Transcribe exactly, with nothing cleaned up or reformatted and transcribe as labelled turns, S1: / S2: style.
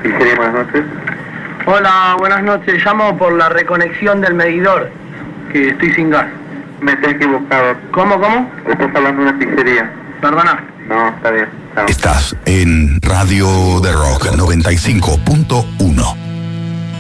S1: Pizzería, buenas noches.
S2: Hola, buenas noches. Llamo por la reconexión del medidor, que estoy sin gas.
S1: Me he equivocado.
S2: ¿Cómo, cómo?
S1: Estás hablando de una pizzería.
S2: Perdona.
S1: No, está bien. Chao.
S3: Estás en Radio de Rock noventa y cinco punto uno.